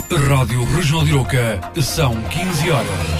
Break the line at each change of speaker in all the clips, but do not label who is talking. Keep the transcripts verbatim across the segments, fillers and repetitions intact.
Rádio Regional de Arouca, são quinze horas.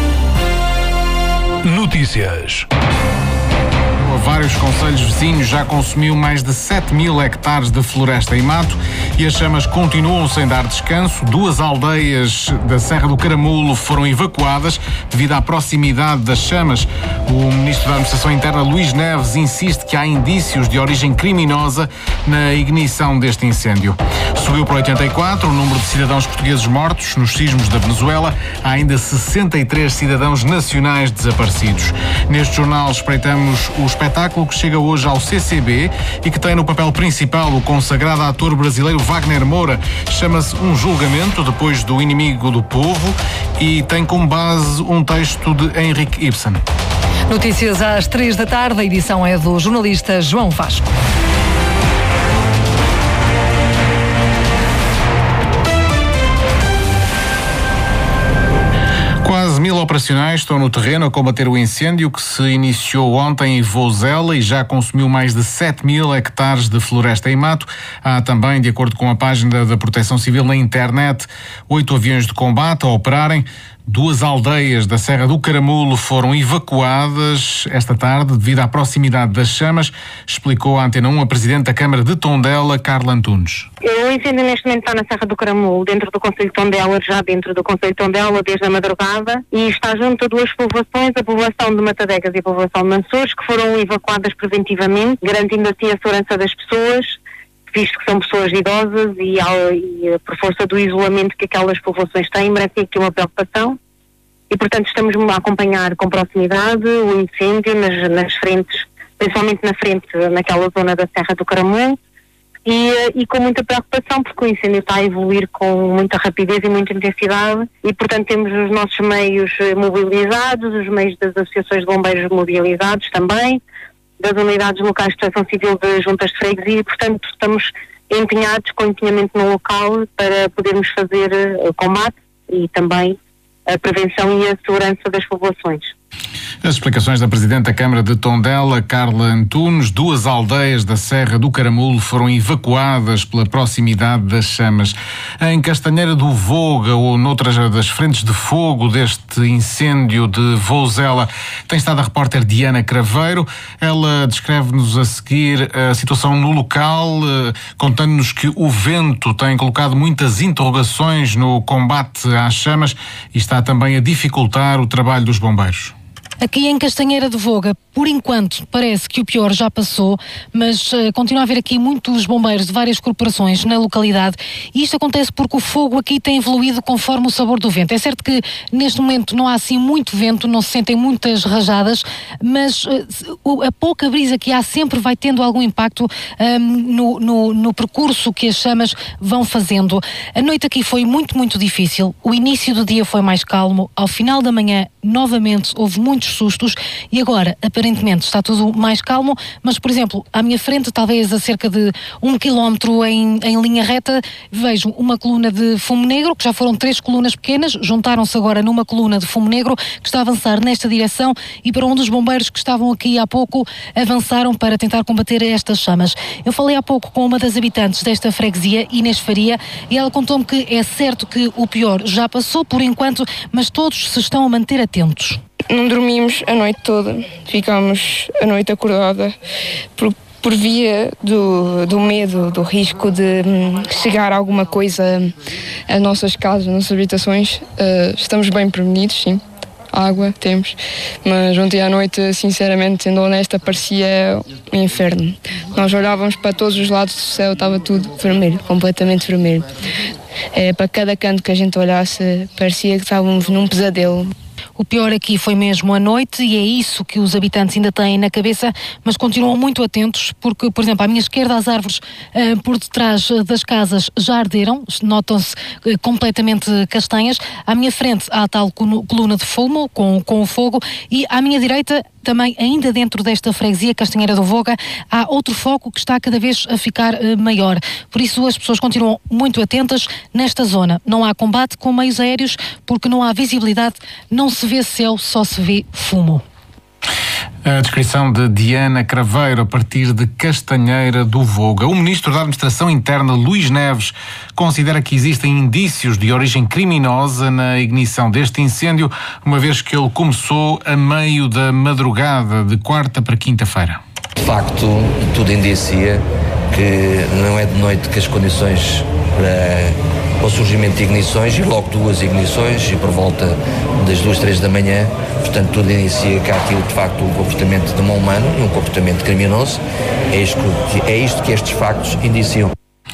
Notícias.
Vários concelhos vizinhos já consumiu mais de sete mil hectares de floresta e mato e as chamas continuam sem dar descanso. Duas aldeias da Serra do Caramulo foram evacuadas devido à proximidade das chamas. O Ministro da Administração Interna, Luís Neves, insiste que há indícios de origem criminosa na ignição deste incêndio. Subiu para oitenta e quatro o número de cidadãos portugueses mortos nos sismos da Venezuela. Há ainda sessenta e três cidadãos nacionais desaparecidos. Neste jornal espreitamos o espetáculo que chega hoje ao C C B e que tem no papel principal o consagrado ator brasileiro Wagner Moura. Chama-se Um Julgamento depois do Inimigo do Povo e tem como base um texto de Henrik Ibsen.
Notícias às três da tarde, a edição é do jornalista João Vasco.
Quase mil operacionais estão no terreno a combater o incêndio que se iniciou ontem em Vozela e já consumiu mais de sete mil hectares de floresta e mato. Há também, de acordo com a página da Proteção Civil na internet, oito aviões de combate a operarem. Duas aldeias da Serra do Caramulo foram evacuadas esta tarde devido à proximidade das chamas, explicou à Antena um a Presidente da Câmara de Tondela, Carla Antunes.
O incêndio neste momento está na Serra do Caramulo, dentro do concelho de Tondela, já dentro do concelho de Tondela, desde a madrugada, e está junto a duas povoações, a população de Matadegas e a população de Mansores, que foram evacuadas preventivamente, garantindo assim a segurança das pessoas, visto que são pessoas idosas e, e por força do isolamento que aquelas populações têm, merecem aqui uma preocupação. E, portanto, estamos a acompanhar com proximidade o incêndio nas, nas frentes, principalmente na frente, naquela zona da Serra do Caramulo, e, e com muita preocupação, porque o incêndio está a evoluir com muita rapidez e muita intensidade, e, portanto, temos os nossos meios mobilizados, os meios das associações de bombeiros mobilizados também, das unidades locais de proteção civil de juntas de freguesia e, portanto, estamos empenhados com empenhamento no local para podermos fazer o combate e também a prevenção e a segurança das populações.
As explicações da Presidente da Câmara de Tondela, Carla Antunes. Duas aldeias da Serra do Caramulo foram evacuadas pela proximidade das chamas. Em Castanheira do Voga, ou noutras das frentes de fogo deste incêndio de Vozela, tem estado a repórter Diana Craveiro. Ela descreve-nos a seguir a situação no local, contando-nos que o vento tem colocado muitas interrogações no combate às chamas e está também a dificultar o trabalho dos bombeiros.
Aqui em Castanheira de Voga, por enquanto, parece que o pior já passou, mas uh, continua a haver aqui muitos bombeiros de várias corporações na localidade e isto acontece porque o fogo aqui tem evoluído conforme o sabor do vento. É certo que neste momento não há assim muito vento, não se sentem muitas rajadas, mas uh, a pouca brisa que há sempre vai tendo algum impacto um, no, no, no percurso que as chamas vão fazendo. A noite aqui foi muito, muito difícil. O início do dia foi mais calmo. Ao final da manhã, novamente, houve muitos sustos e agora, aparentemente, está tudo mais calmo, mas, por exemplo, à minha frente, talvez a cerca de um quilómetro em, em linha reta, vejo uma coluna de fumo negro, que já foram três colunas pequenas, juntaram-se agora numa coluna de fumo negro que está a avançar nesta direção e para onde os bombeiros que estavam aqui há pouco avançaram para tentar combater estas chamas. Eu falei há pouco com uma das habitantes desta freguesia, Inês Faria, e ela contou-me que é certo que o pior já passou por enquanto, mas todos se estão a manter atentos.
Não dormimos a noite toda, ficámos a noite acordada por, por via do, do medo, do risco de hum, chegar alguma coisa às nossas casas, às nossas habitações. Uh, estamos bem prevenidos, sim, água temos, mas ontem à noite, sinceramente, sendo honesta, parecia um inferno. Nós olhávamos para todos os lados do céu, estava tudo vermelho, completamente vermelho. É, para cada canto que a gente olhasse, parecia que estávamos num pesadelo.
O pior aqui foi mesmo a noite e é isso que os habitantes ainda têm na cabeça, mas continuam muito atentos porque, por exemplo, à minha esquerda as árvores uh, por detrás das casas já arderam, notam-se uh, completamente castanhas. À minha frente há a tal coluna de fumo com, com o fogo e à minha direita, também ainda dentro desta freguesia Castanheira do Voga, há outro foco que está cada vez a ficar uh, maior. Por isso as pessoas continuam muito atentas nesta zona. Não há combate com meios aéreos porque não há visibilidade, não se vê céu, só se vê fumo.
A descrição de Diana Craveiro a partir de Castanheira do Voga. O Ministro da Administração Interna, Luís Neves, considera que existem indícios de origem criminosa na ignição deste incêndio, uma vez que ele começou a meio da madrugada de quarta para quinta-feira.
De facto, tudo indicia que não é de noite que as condições para o surgimento de ignições, e logo duas ignições, e por volta das duas, três da manhã, portanto tudo inicia que há aqui de facto um comportamento de mão humano e um comportamento criminoso. É isto, é isto que estes factos indiciam.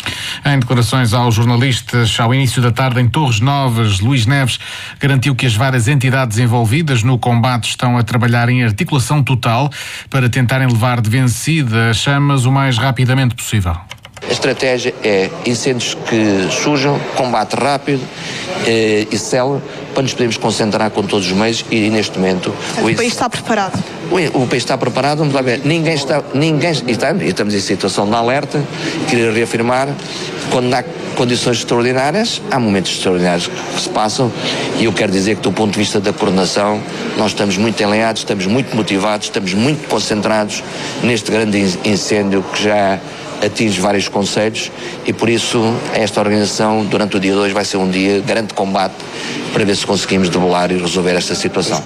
Em declarações aos jornalistas ao início da tarde em Torres Novas, Luís Neves garantiu que as várias entidades envolvidas no combate estão a trabalhar em articulação total para tentarem levar de vencida as chamas o mais rapidamente possível.
A estratégia é incêndios que surjam, combate rápido eh, e célere, para nos podermos concentrar com todos os meios e neste momento...
O, o país está preparado?
O, o país está preparado, vamos lá ver, ninguém está... Ninguém, e estamos, e estamos em situação de alerta, queria reafirmar, quando há condições extraordinárias, há momentos extraordinários que se passam, e eu quero dizer que do ponto de vista da coordenação, nós estamos muito alinhados, estamos muito motivados, estamos muito concentrados neste grande incêndio que já atinge vários concelhos, e por isso esta organização durante o dia de hoje vai ser um dia de grande combate para ver se conseguimos debelar e resolver esta situação.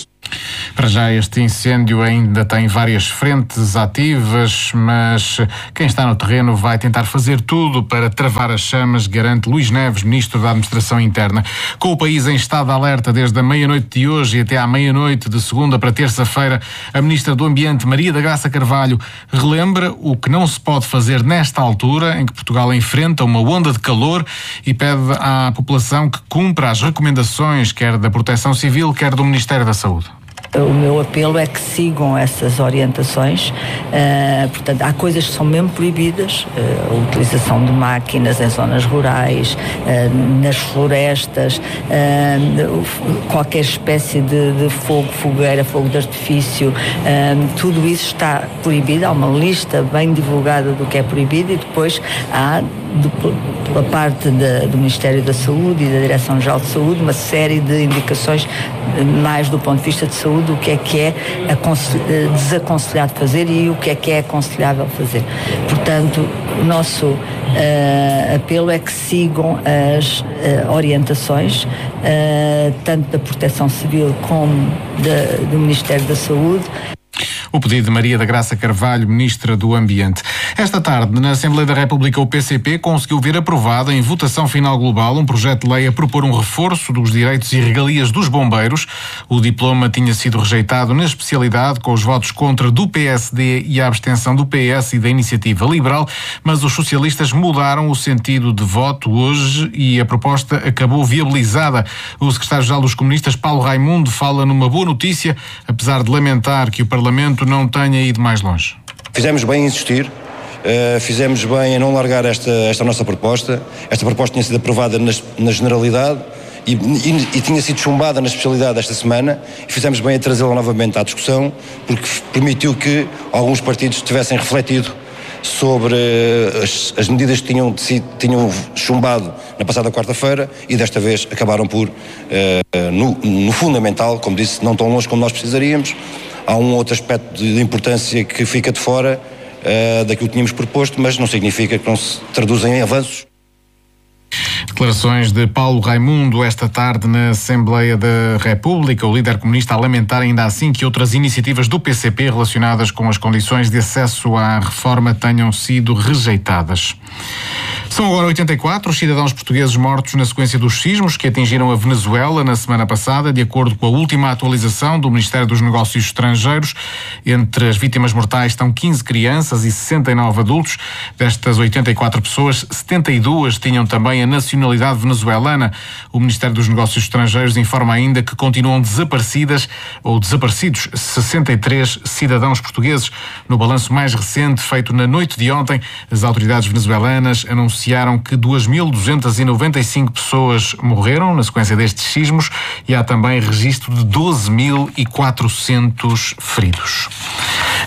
Para já este incêndio ainda tem várias frentes ativas, mas quem está no terreno vai tentar fazer tudo para travar as chamas, garante Luís Neves, Ministro da Administração Interna. Com o país em estado de alerta desde a meia-noite de hoje e até à meia-noite de segunda para terça-feira, a Ministra do Ambiente, Maria da Graça Carvalho, relembra o que não se pode fazer nesta altura em que Portugal enfrenta uma onda de calor e pede à população que cumpra as recomendações quer da Proteção Civil, quer do Ministério da Saúde.
O meu apelo é que sigam essas orientações, uh, portanto, há coisas que são mesmo proibidas, uh, a utilização de máquinas em zonas rurais, uh, nas florestas, uh, qualquer espécie de, de fogo, fogueira, fogo de artifício, uh, tudo isso está proibido, há uma lista bem divulgada do que é proibido e depois há, do, pela parte de, do Ministério da Saúde e da Direção-Geral de Saúde, uma série de indicações, mais do ponto de vista de saúde, o que é que é desaconselhado fazer e o que é que é aconselhável fazer. Portanto, o nosso uh, apelo é que sigam as uh, orientações, uh, tanto da Proteção Civil como da, do Ministério da Saúde.
O pedido de Maria da Graça Carvalho, Ministra do Ambiente. Esta tarde, na Assembleia da República, o P C P conseguiu ver aprovado em votação final global um projeto de lei a propor um reforço dos direitos e regalias dos bombeiros. O diploma tinha sido rejeitado na especialidade com os votos contra do P S D e a abstenção do P S e da Iniciativa Liberal, mas os socialistas mudaram o sentido de voto hoje e a proposta acabou viabilizada. O secretário-geral dos comunistas, Paulo Raimundo, fala numa boa notícia, apesar de lamentar que o Parlamento não tenha ido mais longe.
Fizemos bem em insistir, uh, fizemos bem em não largar esta, esta nossa proposta. Esta proposta tinha sido aprovada na, na generalidade e, e, e tinha sido chumbada na especialidade esta semana, e fizemos bem a trazê-la novamente à discussão, porque permitiu que alguns partidos tivessem refletido sobre as, as medidas que tinham, tinham chumbado na passada quarta-feira e desta vez acabaram por, uh, no, no fundamental, como disse, não tão longe como nós precisaríamos. Há um outro aspecto de importância que fica de fora uh, daquilo que tínhamos proposto, mas não significa que não se traduzem em avanços.
Declarações de Paulo Raimundo esta tarde na Assembleia da República. O líder comunista a lamentar ainda assim que outras iniciativas do P C P relacionadas com as condições de acesso à reforma tenham sido rejeitadas. São agora oitenta e quatro os cidadãos portugueses mortos na sequência dos sismos que atingiram a Venezuela na semana passada, de acordo com a última atualização do Ministério dos Negócios Estrangeiros. Entre as vítimas mortais estão quinze crianças e sessenta e nove adultos. Destas oitenta e quatro pessoas, setenta e duas tinham também a nacionalidade venezuelana. O Ministério dos Negócios Estrangeiros informa ainda que continuam desaparecidas ou desaparecidos sessenta e três cidadãos portugueses. No balanço mais recente, feito na noite de ontem, as autoridades venezuelanas anunciaram que duas mil duzentas e noventa e cinco pessoas morreram na sequência destes sismos e há também registro de doze mil e quatrocentos feridos.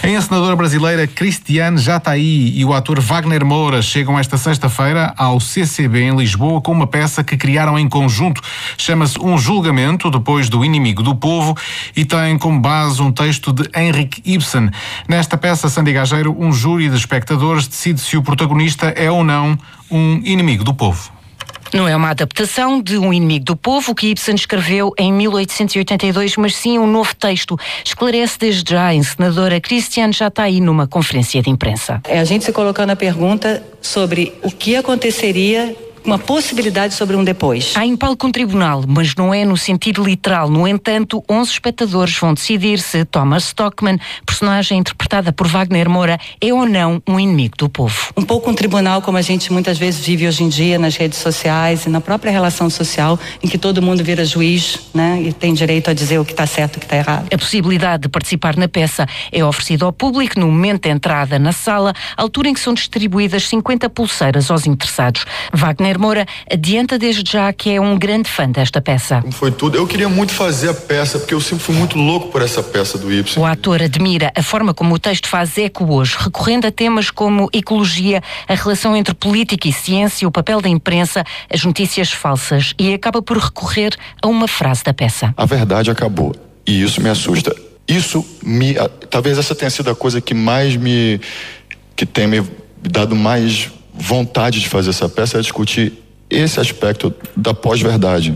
A encenadora brasileira Cristiane Jataí e o ator Wagner Moura chegam esta sexta-feira ao C C B em Lisboa com uma peça que criaram em conjunto. Chama-se Um Julgamento, depois do Inimigo do Povo, e tem como base um texto de Henrik Ibsen. Nesta peça, Sandy Gageiro, um júri de espectadores decide se o protagonista é ou não um inimigo do povo.
Não é uma adaptação de Um Inimigo do Povo, que Ibsen escreveu em mil oitocentos e oitenta e dois, mas sim um novo texto. Esclarece desde já a encenadora Cristiane Jataí numa conferência de imprensa.
É a gente se colocando a pergunta sobre o que aconteceria, uma possibilidade sobre um depois.
Há em palco um tribunal, mas não é no sentido literal. No entanto, onze espectadores vão decidir se Thomas Stockmann, personagem interpretada por Wagner Moura, é ou não um inimigo do povo.
Um pouco um tribunal como a gente muitas vezes vive hoje em dia nas redes sociais e na própria relação social, em que todo mundo vira juiz, né, e tem direito a dizer o que está certo e o que está errado.
A possibilidade de participar na peça é oferecida ao público no momento da entrada na sala, altura em que são distribuídas cinquenta pulseiras aos interessados. Wagner Moura adianta desde já que é um grande fã desta peça.
Foi tudo. Eu queria muito fazer a peça, porque eu sempre fui muito louco por essa peça do Ibsen.
O ator admira a forma como o texto faz eco hoje, recorrendo a temas como ecologia, a relação entre política e ciência, o papel da imprensa, as notícias falsas, e acaba por recorrer a uma frase da peça.
A verdade acabou, e isso me assusta. Isso me... Talvez essa tenha sido a coisa que mais me... que tem me dado mais vontade de fazer essa peça, é discutir esse aspecto da pós-verdade.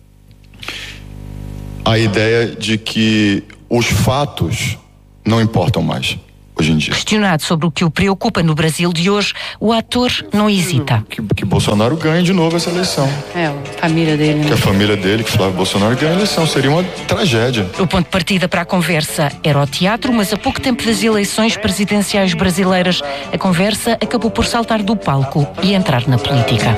A ideia de que os fatos não importam mais hoje em dia.
Questionado sobre o que o preocupa no Brasil de hoje, o ator não hesita.
Que, que Bolsonaro ganhe de novo essa eleição.
É, a família dele. Né?
Que a família dele, que Flávio Bolsonaro ganhe a eleição. Seria uma tragédia.
O ponto de partida para a conversa era o teatro, mas a pouco tempo das eleições presidenciais brasileiras, a conversa acabou por saltar do palco e entrar na política.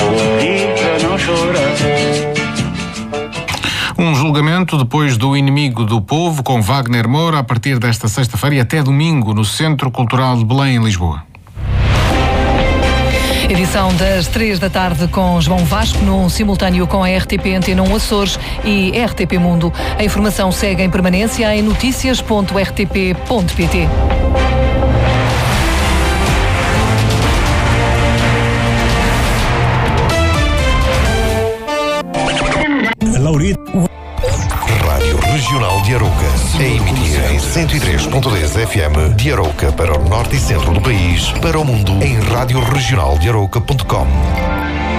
Um julgamento depois do Inimigo do Povo, com Wagner Moura, a partir desta sexta-feira e até domingo, no Centro Cultural de Belém, em Lisboa.
Edição das três da tarde com João Vasco, num simultâneo com a R T P Antena um Açores e R T P Mundo. A informação segue em permanência em notícias ponto r t p ponto p t.
Rádio Regional de Arouca, a emitir em cento e três ponto dez F M de Arouca para o norte e centro do país, para o mundo em rádio regional de arouca ponto com.